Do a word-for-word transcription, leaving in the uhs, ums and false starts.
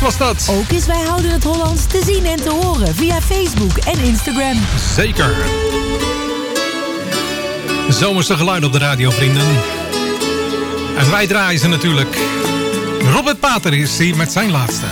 was dat. Ook is Wij Houden het Hollands te zien en te horen via Facebook en Instagram. Zeker. Zomerse geluid op de radio, vrienden. En wij draaien ze natuurlijk. Robert Pater is hier met zijn laatste.